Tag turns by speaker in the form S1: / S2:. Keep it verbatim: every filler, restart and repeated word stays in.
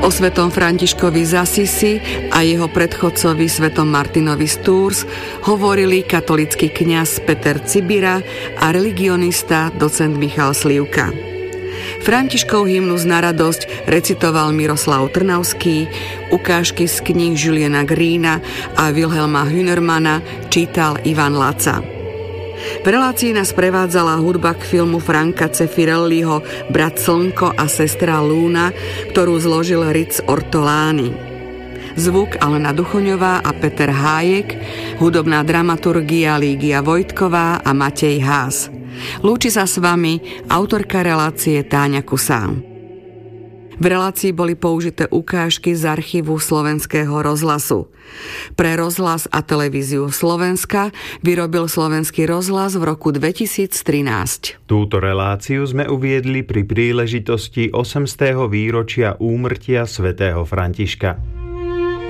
S1: O svetom Františkovi z Assisi a jeho predchodcovi svetom Martinovi z Tours hovorili katolícky kňaz Peter Cibira a religionista docent Michal Slivka. Františkov hymnus na radosť recitoval Miroslav Trnavský, ukážky z kníh Juliana Greena a Wilhelma Hünermana čítal Ivan Laca. V relácii nás prevádzala hudba k filmu Franka Zeffirelliho Brat Slnko a sestra Lúna, ktorú zložil Ritz Ortolani. Zvuk Alena Duchoňová a Peter Hájek, hudobná dramaturgia Lígia Vojtková a Matej Haas. Lúči sa s vami autorka relácie Táňa Kusán. V relácii boli použité ukážky z archívu Slovenského rozhlasu. Pre rozhlas a televíziu Slovenska vyrobil Slovenský rozhlas v roku dvetisíctrinásť.
S2: Túto reláciu sme uviedli pri príležitosti osemstého výročia úmrtia svätého Františka.